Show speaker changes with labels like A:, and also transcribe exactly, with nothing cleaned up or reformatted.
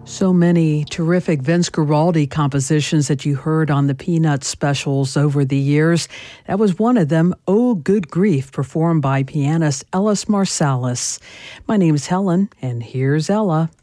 A: So many terrific Vince Guaraldi compositions that you heard on the Peanuts specials over the years. That was one of them, Oh Good Grief, performed by pianist Ellis Marsalis. My name's Helen, and here's Ella.